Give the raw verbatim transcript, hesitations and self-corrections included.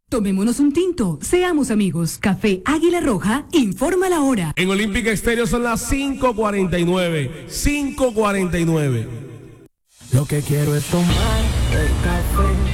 Tomémonos un tinto, seamos amigos. Café Águila Roja, informa la hora. En Olímpica Estéreo son las cinco cuarenta y nueve. cinco cuarenta y nueve. Lo que quiero es tomar el café.